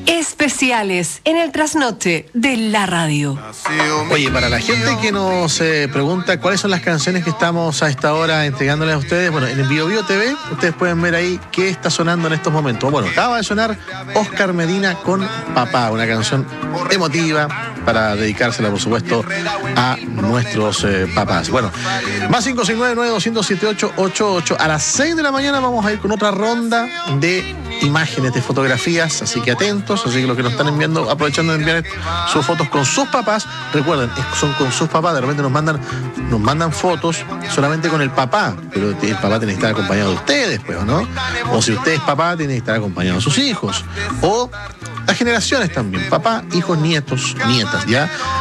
Especiales en el trasnoche de la radio. Oye, para la gente que nos pregunta cuáles son las canciones que estamos a esta hora entregándoles a ustedes, bueno, en el BioBio TV ustedes pueden ver ahí qué está sonando en estos momentos. Bueno, acaba de sonar Oscar Medina con Papá, una canción emotiva para dedicársela, por supuesto, a nuestros papás. Bueno, más 569-9207-888. A las 6 de la mañana vamos a ir con otra ronda de imágenes, de fotografías, así que atentos, así que los que nos están enviando, aprovechando de enviar sus fotos con sus papás, recuerden, son con sus papás, de repente nos mandan fotos solamente con el papá, pero el papá tiene que estar acompañado de ustedes, pues, ¿no? O si usted es papá, tiene que estar acompañado de sus hijos, o las generaciones también, papá, hijos, nietos, nietas, ¿ya?